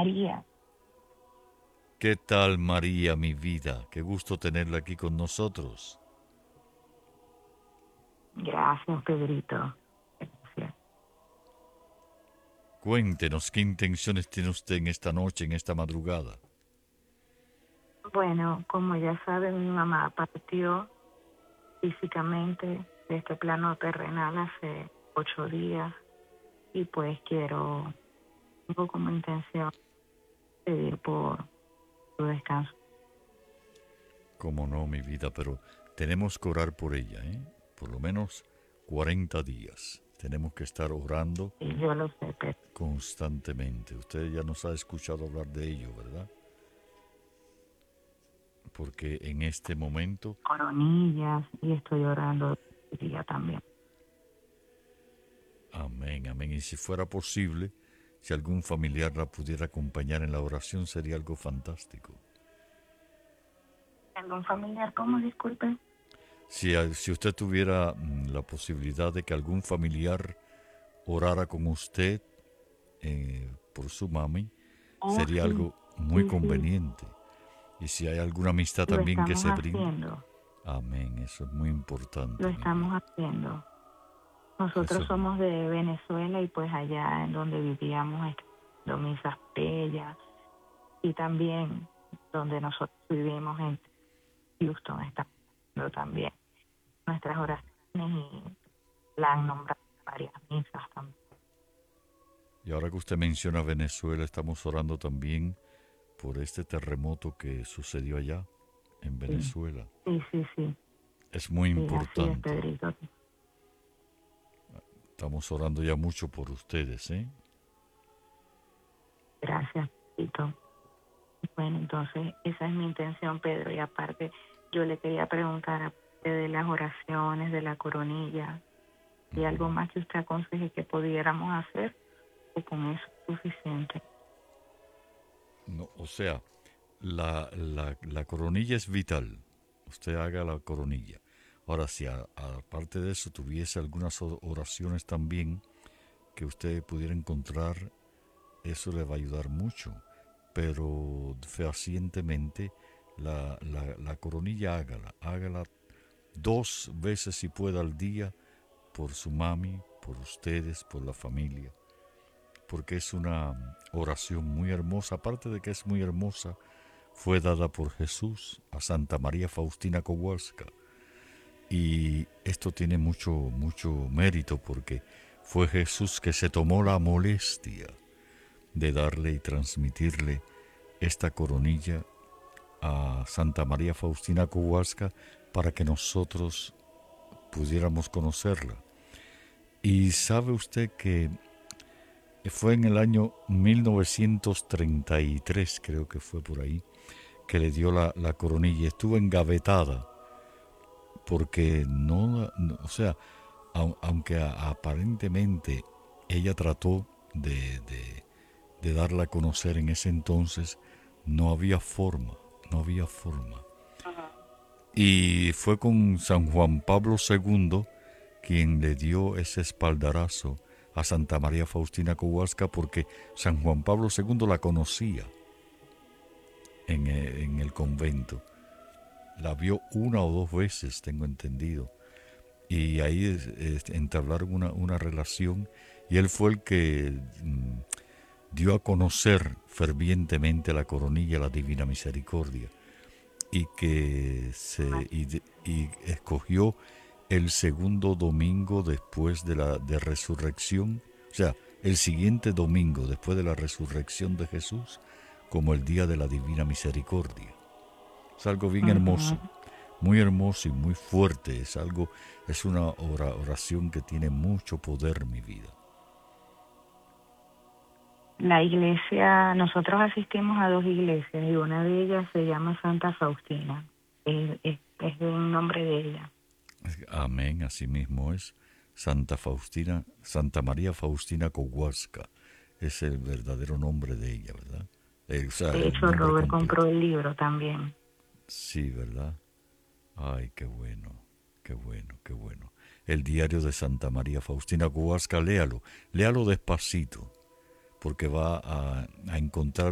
María. ¿Qué tal, María, mi vida? Qué gusto tenerla aquí con nosotros. Gracias, Pedrito. Gracias. Cuéntenos qué intenciones tiene usted en esta noche, en esta madrugada. Bueno, como ya saben, mi mamá partió físicamente de este plano terrenal hace 8 días y pues tengo como intención pedir por su descanso. Cómo no, mi vida, pero tenemos que orar por ella, ¿eh? Por lo menos 40 días. Tenemos que estar orando Y yo lo sé, pero constantemente. Usted ya nos ha escuchado hablar de ello, ¿verdad? Porque en este momento, coronillas y estoy orando el día también. amén, amén. Y si fuera posible, si algún familiar la pudiera acompañar en la oración, sería algo fantástico. ¿Algún familiar cómo? Disculpe. Si usted tuviera la posibilidad de que algún familiar orara con usted por su mami, Oh, sería sí, algo muy sí, sí, conveniente. Y si hay alguna amistad lo también que estamos se brinde, haciendo, amén, eso es muy lo importante, mi estamos vida. haciendo. Eso Nosotros es somos de Venezuela y pues allá en donde vivíamos haciendo misas bellas y también donde nosotros vivimos en Houston estamos haciendo también nuestras oraciones y la han nombrado varias misas también. Y ahora que usted menciona Venezuela, estamos orando también por este terremoto que sucedió allá, en Sí, Venezuela. sí, sí, sí, Es muy sí, así es, importante. Pedrito. Estamos orando ya mucho por ustedes, ¿eh? Gracias, Pedrito. Bueno, entonces esa es mi intención, Pedro. Y aparte, yo le quería preguntar, aparte de las oraciones, de la coronilla, ¿y algo más que usted aconseje que pudiéramos hacer o con eso es suficiente? No, o sea, la coronilla es vital. Usted haga la coronilla. Ahora, si aparte de eso tuviese algunas oraciones también que usted pudiera encontrar, eso le va a ayudar mucho. Pero fehacientemente, la coronilla hágala 2 veces si pueda al día por su mami, por ustedes, por la familia. Porque es una oración muy hermosa, aparte de que es muy hermosa, fue dada por Jesús a Santa María Faustina Kowalska. Y esto tiene mucho, mucho mérito porque fue Jesús que se tomó la molestia de darle y transmitirle esta coronilla a Santa María Faustina Kowalska para que nosotros pudiéramos conocerla. Y sabe usted que fue en el año 1933, creo que fue por ahí, que le dio la coronilla. Estuvo engavetada porque o sea, aunque aparentemente ella trató de darla a conocer en ese entonces, no había forma, no había forma. Y fue con San Juan Pablo II quien le dio ese espaldarazo a Santa María Faustina Kowalska porque San Juan Pablo II la conocía en el convento. La vio 1 o 2 veces, tengo entendido. Y ahí entablaron una relación y él fue el que dio a conocer fervientemente la coronilla, la Divina Misericordia, y que y escogió el segundo domingo después de resurrección, o sea, el siguiente domingo después de la resurrección de Jesús, como el día de la Divina Misericordia. Es algo bien Ujú. hermoso y muy fuerte. Es una oración que tiene mucho poder, mi vida. La iglesia, nosotros asistimos a 2 iglesias y una de ellas se llama Santa Faustina. Es un nombre de ella. Amén, así mismo es. Santa Faustina, Santa María Faustina Kowalska, es el verdadero nombre de ella, ¿verdad? O sea, De el hecho, nombre Robert compró completo. el libro también. Sí, ¿verdad? Ay, qué bueno, qué bueno, qué bueno. El diario de Santa María Faustina Kowalska, léalo despacito, porque va a encontrar